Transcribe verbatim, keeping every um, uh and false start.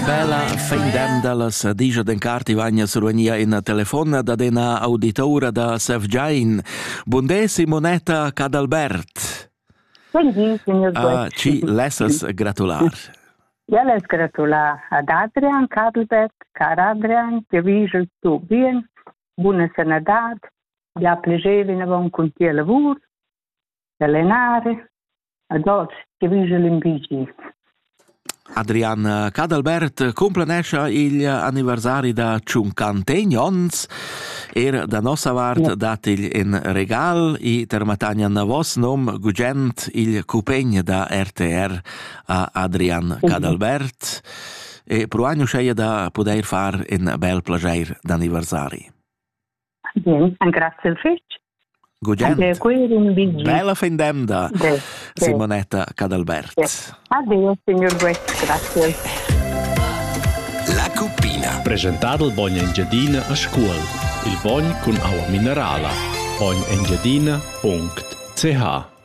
Bella feindem dallas digia d'encarti vagna survegnia in telefon da dena auditora da Sevgiain. Bundè Simonetta Cadalbert. Buondì, signor Ah, ci lessas gratular. Ja les gratular ad Adrian Cadalbert, car Adrian, che vigel tu bien, buona sanità, ja piacere avon con te lavoro, allenare, ad oggi che vigel in bici. Adrian Cadalbert complanesce il anniversari da cinquant'anni ons er da nostra vart yeah. datil in regal i termatagnan vos nom gugent il cupegn da R T R a Adrian Cadalbert e pruagno sceia da poter far in bel plager d'anniversari. Bien, grazie al fetch. Gugent. Bella fendem da de, de. Simonetta Cadalbert. De. Addio, signor Guest, grazie. La Cuppina. Presentato il Bogna Engiadina a scuola. Il Bogn con acqua minerale. bogn engiadina punto c h